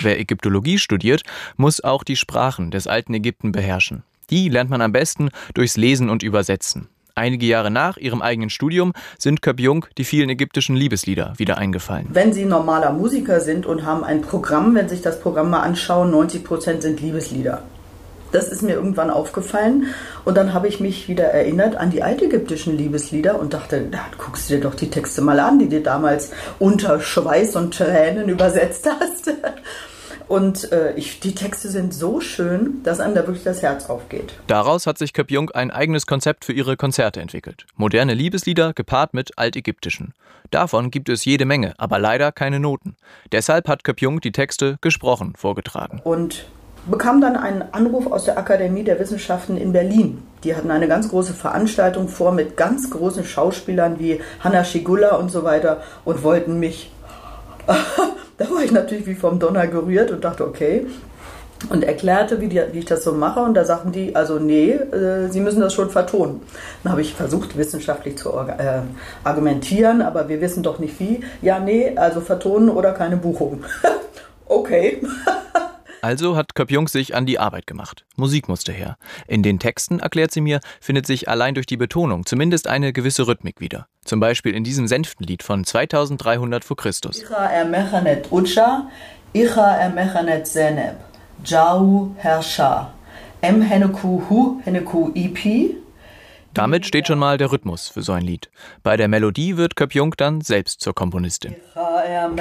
Wer Ägyptologie studiert, muss auch die Sprachen des alten Ägypten beherrschen. Die lernt man am besten durchs Lesen und Übersetzen. Einige Jahre nach ihrem eigenen Studium sind Köp-Jung die vielen ägyptischen Liebeslieder wieder eingefallen. Wenn Sie normaler Musiker sind und haben ein Programm, wenn Sie sich das Programm mal anschauen, 90% sind Liebeslieder. Das ist mir irgendwann aufgefallen und dann habe ich mich wieder erinnert an die altägyptischen Liebeslieder und dachte, da guckst du dir doch die Texte mal an, die du damals unter Schweiß und Tränen übersetzt hast. Und die Texte sind so schön, dass einem da wirklich das Herz aufgeht. Daraus hat sich Köp-Jung ein eigenes Konzept für ihre Konzerte entwickelt. Moderne Liebeslieder gepaart mit altägyptischen. Davon gibt es jede Menge, aber leider keine Noten. Deshalb hat Köp-Jung die Texte gesprochen vorgetragen. Und bekam dann einen Anruf aus der Akademie der Wissenschaften in Berlin. Die hatten eine ganz große Veranstaltung vor mit ganz großen Schauspielern wie Hanna Schygulla und so weiter und wollten mich. Da war ich natürlich wie vom Donner gerührt und dachte, okay. Und erklärte, wie ich das so mache. Und da sagten die, also nee, Sie müssen das schon vertonen. Dann habe ich versucht, wissenschaftlich zu argumentieren, aber wir wissen doch nicht wie. Ja, nee, also vertonen oder keine Buchung. Okay. Also hat Köp-Jung sich an die Arbeit gemacht. Musik musste her. In den Texten, erklärt sie mir, findet sich allein durch die Betonung zumindest eine gewisse Rhythmik wieder. Zum Beispiel in diesem Senftenlied von 2300 vor Christus. Icha ermechanet Utscha, Icha ermechanet Zeneb, Jau Herrscha, Heneku Hu Heneku Ipi. Damit steht schon mal der Rhythmus für so ein Lied. Bei der Melodie wird Köp-Jung dann selbst zur Komponistin.